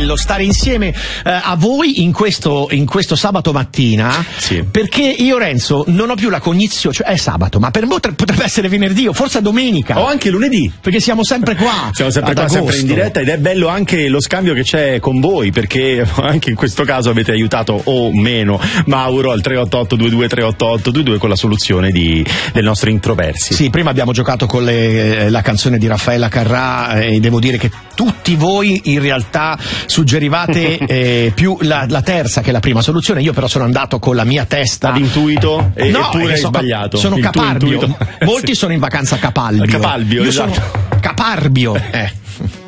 bello stare insieme a voi in questo sabato mattina, sì. Perché io, Renzo, non ho più la cognizione, cioè è sabato, ma per voi potrebbe essere venerdì o forse domenica. O anche lunedì. Perché siamo sempre qua. Siamo sempre qua, sempre in diretta, ed è bello anche lo scambio che c'è con voi, perché anche in questo caso avete aiutato o meno Mauro al 388 22 388 22 con la soluzione del nostro introversi. Sì, prima abbiamo giocato con la canzone di Raffaella Carrà e devo dire che tutti voi in realtà suggerivate più la terza che la prima soluzione. Io però sono andato con la mia testa ad intuito e no, tu hai sbagliato. Sono caparbio. Molti sono in vacanza a Capalbio. Capalbio, io esatto. sono caparbio.